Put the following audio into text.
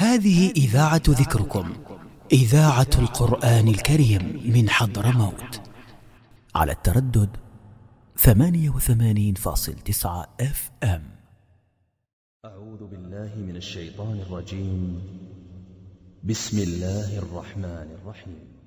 هذه إذاعة ذكركم، إذاعة القرآن الكريم من حضرموت، على التردد 88.9 FM. أعوذ بالله من الشيطان الرجيم. بسم الله الرحمن الرحيم.